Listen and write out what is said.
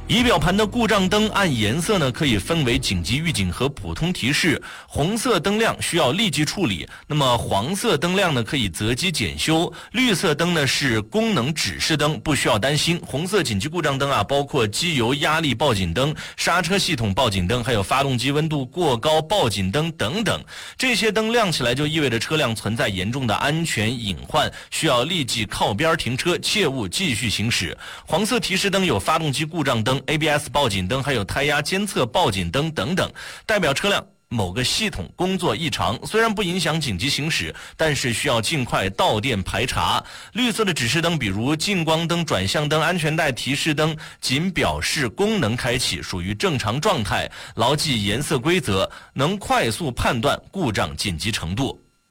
仪表盘的故障灯按颜色呢，可以分为紧急预警和普通提示。红色灯亮需要立即处理，那么黄色灯亮呢可以择机检修。绿色灯呢是功能指示灯，不需要担心。红色紧急故障灯啊，包括机油压力报警灯、刹车系统报警灯，还有发动机温度过高报警灯等等。这些灯亮起来就意味着车辆存在严重的安全隐患，需要立即靠边停车，切勿继续行驶。黄色提示灯有发动机故障灯、ABS 报警灯，还有胎压监测报警灯等等，代表车辆某个系统工作异常，虽然不影响紧急行驶，但是需要尽快到店排查。绿色的指示灯，比如近光灯、转向灯、安全带提示灯，仅表示功能开启，属于正常状态。牢记颜色规则，能快速判断故障紧急程度。